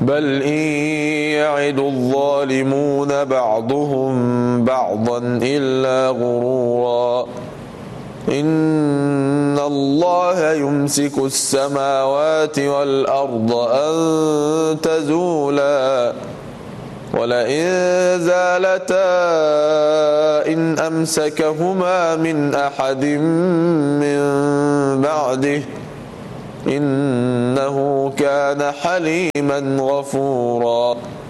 بل إن يعد الظالمون بعضهم بعضا إلا غرورا إن الله يمسك السماوات والأرض أن تزولا ولئن زالتا إن أمسكهما من أحد من بعده إنه كان حليما غفورا